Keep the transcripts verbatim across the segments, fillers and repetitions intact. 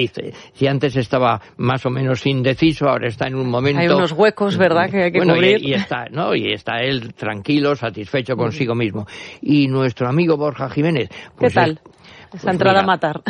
Si antes estaba más o menos indeciso, ahora está en un momento... Hay unos huecos, ¿verdad?, que hay que bueno, cubrir. Y, y, está, ¿no? y está él tranquilo, satisfecho consigo mismo. Y nuestro amigo Borja Jiménez... Pues ¿qué tal? Es, Esa pues entrada mira, a matar.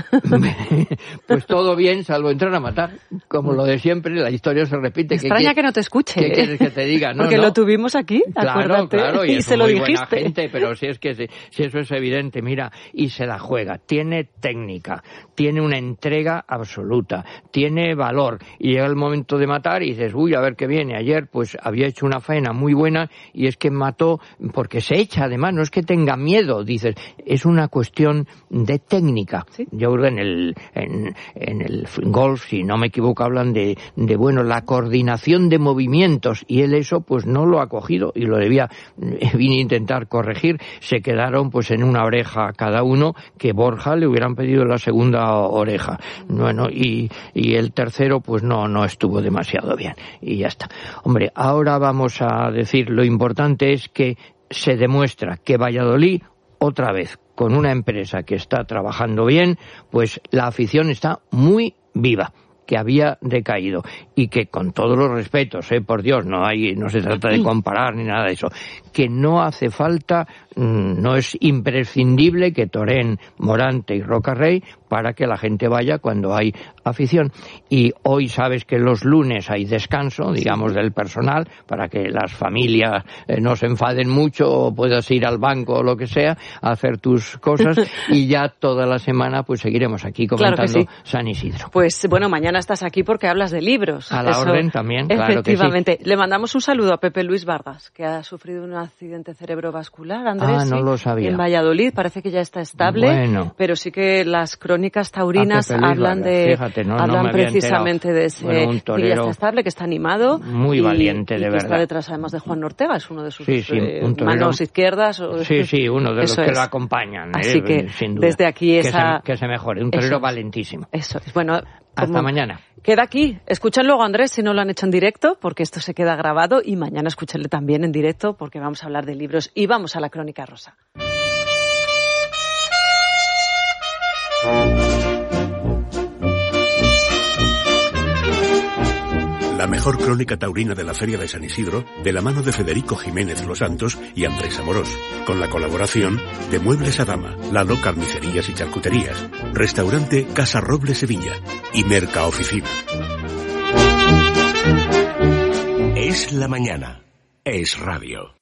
Pues todo bien, salvo entrar a matar. Como lo de siempre, la historia se repite. Me extraña que, que no te escuche. ¿Qué quieres que te diga? No, Porque no. lo tuvimos aquí, claro, acuérdate. Claro, y, y es se lo muy dijiste. Buena gente, pero si es que si, si eso es evidente, mira, y se la juega. Tiene técnica, tiene una entrega absoluta, tiene valor. Y llega el momento de matar y dices, uy, a ver qué viene. Ayer pues había hecho una faena muy buena y es que mató porque se echa, además, no es que tenga miedo, dices, es una cuestión de técnica. ¿Sí? Yo creo que en el, en, en el golf, si no me equivoco, hablan de, de, bueno, la coordinación de movimientos, y él eso pues no lo ha cogido y lo debía vine a intentar corregir. Se quedaron pues en una oreja cada uno, que Borja le hubieran pedido la segunda oreja. Bueno, y, y el tercero pues no, no estuvo demasiado bien. Y ya está. Hombre, ahora vamos a decir, lo importante es que se demuestra que Valladolid, otra vez, con una empresa que está trabajando bien, pues la afición está muy viva, que había decaído, y que con todos los respetos, eh, por Dios, no hay, no se trata de comparar ni nada de eso, que no hace falta, no es imprescindible que toreen Morante y Rocarrey para que la gente vaya cuando hay afición. Y hoy sabes que los lunes hay descanso, digamos, del personal, para que las familias eh, no se enfaden mucho, o puedas ir al banco o lo que sea, a hacer tus cosas, y ya toda la semana pues seguiremos aquí comentando, claro, sí, San Isidro. Pues bueno, mañana estás aquí porque hablas de libros. A la Eso, orden también, claro que sí. Efectivamente. Le mandamos un saludo a Pepe Luis Vargas, que ha sufrido un accidente cerebrovascular, Andrés. Ah, no sí, lo sabía. En Valladolid, parece que ya está estable, bueno, pero sí que las crónicas taurinas hablan Vargas, de fíjate, no, hablan no precisamente enterado. de ese, bueno, que ya está estable, que está animado. Muy y, valiente, y de que verdad. Está detrás además de Juan Ortega, es uno de sus sí, sí, eh, manos izquierdas. O, sí, sí, uno de los que es. lo acompañan. Así eh, que sin duda. desde aquí esa... Que se, que se mejore, un torero valentísimo. Eso es, bueno... Hasta como... mañana. Queda aquí. Escuchen luego, Andrés, si no lo han hecho en directo, porque esto se queda grabado, y mañana escúchenle también en directo, porque vamos a hablar de libros y vamos a la Crónica Rosa. La mejor crónica taurina de la Feria de San Isidro, de la mano de Federico Jiménez Los Santos y Andrés Amorós, con la colaboración de Muebles Adama, Lalo Carnicerías y Charcuterías, Restaurante Casa Roble Sevilla y Merca Oficina. Es la mañana. Es radio.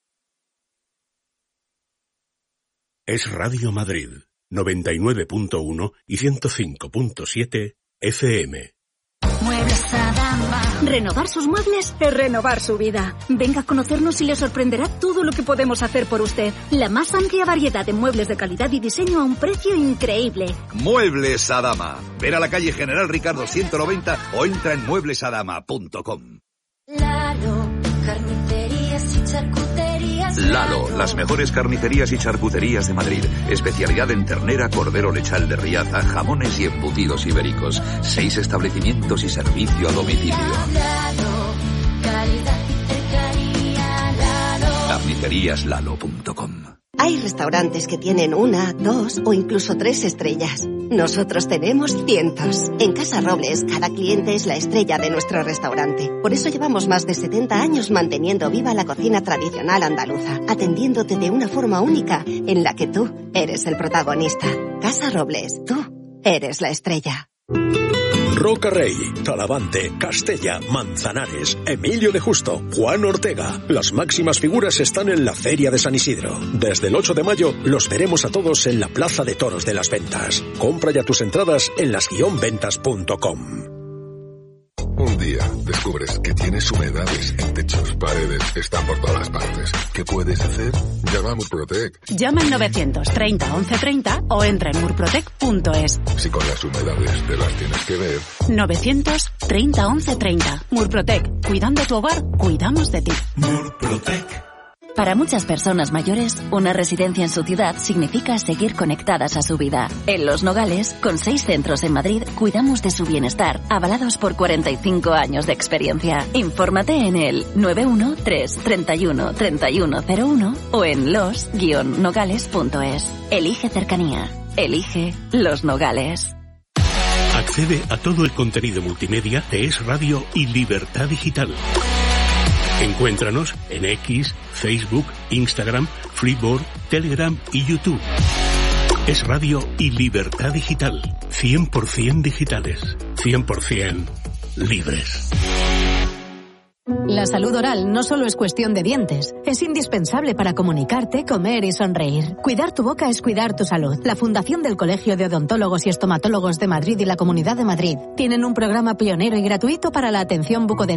Es Radio Madrid, noventa y nueve punto uno y ciento cinco punto siete F M. Muebles Adama. Renovar sus muebles es renovar su vida. Venga a conocernos y le sorprenderá todo lo que podemos hacer por usted. La más amplia variedad de muebles de calidad y diseño a un precio increíble. Muebles Adama. Ven a la calle General Ricardo ciento noventa o entra en muebles adama punto com. Lalo, carnicerías y charcuterías. Lalo, las mejores carnicerías y charcuterías de Madrid. Especialidad en ternera, cordero lechal de Riaza, jamones y embutidos ibéricos. Seis establecimientos y servicio a domicilio. Lalo, calidad y cercanía. Lalo. carnicerías lalo punto com. Hay restaurantes que tienen una, dos o incluso tres estrellas. Nosotros tenemos cientos. En Casa Robles, cada cliente es la estrella de nuestro restaurante. Por eso llevamos más de setenta años manteniendo viva la cocina tradicional andaluza, atendiéndote de una forma única en la que tú eres el protagonista. Casa Robles, tú eres la estrella. Rocarrey, Talavante, Castella, Manzanares, Emilio de Justo, Juan Ortega. Las máximas figuras están en la Feria de San Isidro. Desde el ocho de mayo los veremos a todos en la Plaza de Toros de las Ventas. Compra ya tus entradas en las guion ventas punto com. Un día descubres que tienes humedades en techos, paredes, están por todas partes. ¿Qué puedes hacer? Llama a Murprotec. Llama al novecientos treinta once treinta o entra en murprotec punto es. Si con las humedades te las tienes que ver. novecientos treinta once treinta. Murprotec. Cuidando tu hogar, cuidamos de ti. Murprotec. Para muchas personas mayores, una residencia en su ciudad significa seguir conectadas a su vida. En Los Nogales, con seis centros en Madrid, cuidamos de su bienestar, avalados por cuarenta y cinco años de experiencia. Infórmate en el nueve uno tres treinta y uno treinta y uno cero uno o en los guion nogales punto es. Elige cercanía. Elige Los Nogales. Acción accede a todo el contenido multimedia de Es Radio y Libertad Digital. Encuéntranos en X, Facebook, Instagram, Freeboard, Telegram y YouTube. Es Radio y Libertad Digital. cien por ciento digitales. cien por ciento libres. La salud oral no solo es cuestión de dientes, es indispensable para comunicarte, comer y sonreír. Cuidar tu boca es cuidar tu salud. La Fundación del Colegio de Odontólogos y Estomatólogos de Madrid y la Comunidad de Madrid tienen un programa pionero y gratuito para la atención bucodental